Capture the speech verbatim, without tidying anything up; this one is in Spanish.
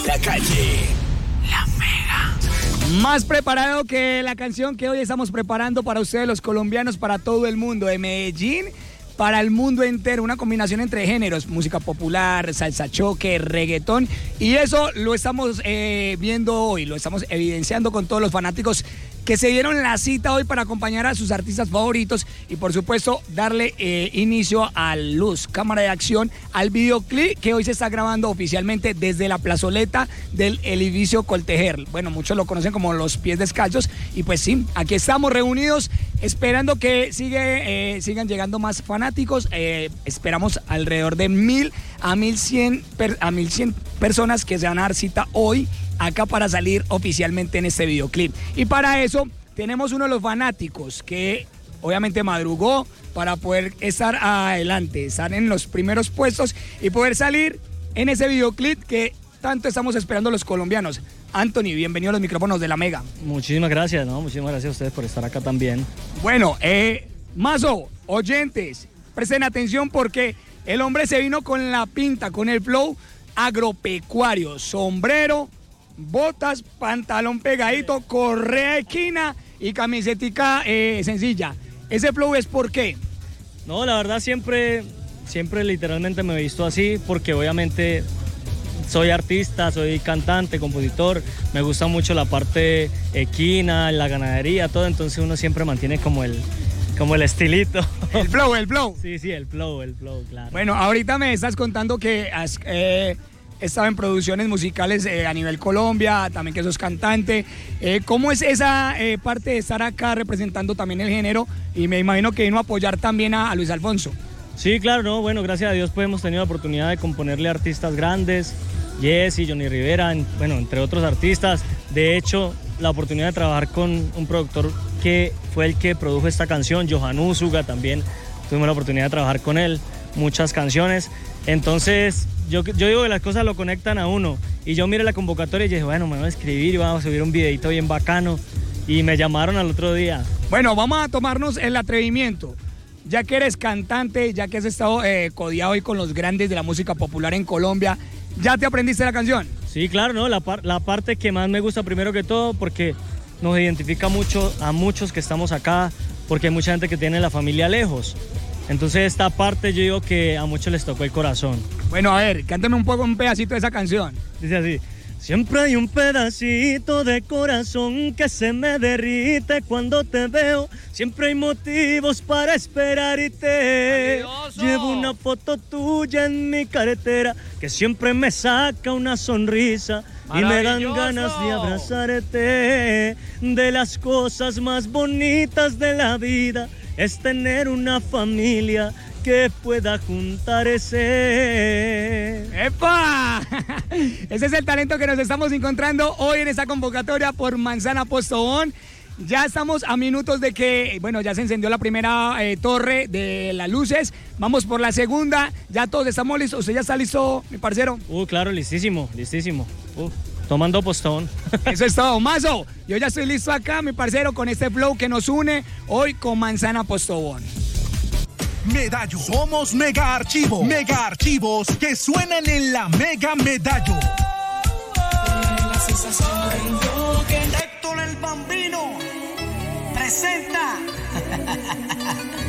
La calle. La Mega. Más preparado que la canción que hoy estamos preparando para ustedes los colombianos, para todo el mundo, de Medellín para el mundo entero, una combinación entre géneros, música popular, salsa choque, reggaetón, y eso lo estamos eh, viendo hoy, lo estamos evidenciando con todos los fanáticos que se dieron la cita hoy para acompañar a sus artistas favoritos y por supuesto darle eh, inicio a luz, cámara de acción, al videoclip que hoy se está grabando oficialmente desde la plazoleta del edificio Coltejer. Bueno, muchos lo conocen como los pies descalzos y pues sí, aquí estamos reunidos esperando que sigue, eh, sigan llegando más fanáticos. Eh, esperamos alrededor de mil a mil cien, per, a mil cien personas que se van a dar cita hoy acá para salir oficialmente en este videoclip. Y para eso tenemos uno de los fanáticos que obviamente madrugó para poder estar adelante, estar en los primeros puestos y poder salir en ese videoclip que tanto estamos esperando los colombianos. Anthony, bienvenido a los micrófonos de La Mega. Muchísimas gracias, ¿no? Muchísimas gracias a ustedes por estar acá también. Bueno, eh, Mazo, oyentes, presten atención porque el hombre se vino con la pinta, con el flow agropecuario, sombrero, botas, pantalón pegadito, correa de esquina y camisetica eh, sencilla. ¿Ese flow es por qué? No, la verdad siempre, siempre literalmente me he visto así porque obviamente soy artista, soy cantante, compositor, me gusta mucho la parte equina, la ganadería, todo, entonces uno siempre mantiene como el, como el estilito. El flow, el flow. Sí, sí, el flow, el flow, claro. Bueno, ahorita me estás contando que has eh, estado en producciones musicales eh, a nivel Colombia, también que sos cantante. Eh, ¿Cómo es esa eh, parte de estar acá representando también el género? Y me imagino que vino a apoyar también a, a Luis Alfonso. Sí, claro, no, bueno, gracias a Dios pues hemos tenido la oportunidad de componerle a artistas grandes, Jesse, Johnny Rivera, en, bueno, entre otros artistas. De hecho, la oportunidad de trabajar con un productor que fue el que produjo esta canción, Johan Úsuga, también tuvimos la oportunidad de trabajar con él, muchas canciones. Entonces, yo, yo digo que las cosas lo conectan a uno. Y yo miré la convocatoria y dije, bueno, me voy a escribir y vamos a subir un videito bien bacano. Y me llamaron al otro día. Bueno, vamos a tomarnos el atrevimiento. Ya que eres cantante, ya que has estado eh, codiado hoy con los grandes de la música popular en Colombia, ¿ya te aprendiste la canción? Sí, claro, ¿no? La, par la parte que más me gusta primero que todo porque nos identifica mucho a muchos que estamos acá, porque hay mucha gente que tiene la familia lejos. Entonces esta parte yo digo que a muchos les tocó el corazón. Bueno, a ver, cántame un poco un pedacito de esa canción. Dice así. Siempre hay un pedacito de corazón que se me derrite cuando te veo. Siempre hay motivos para esperarte. ¡Adioso! Llevo una foto tuya en mi cartera que siempre me saca una sonrisa y me dan ganas de abrazarte. De las cosas más bonitas de la vida es tener una familia que pueda juntarse. ¡Epa! Ese es el talento que nos estamos encontrando hoy en esta convocatoria por Manzana Postobón. Ya estamos a minutos de que, bueno, ya se encendió la primera eh, torre de las luces. Vamos por la segunda. Ya todos estamos listos. ¿Usted ya está listo, mi parcero? Uh, claro, listísimo, listísimo. Uh, tomando postón. Eso es todo. Mazo, yo ya estoy listo acá, mi parcero, con este flow que nos une hoy con Manzana Postobón. Medallo. Somos Mega Archivo. Mega Archivos que suenan en la Mega Medallo. La sensación que Héctor el Bambino presenta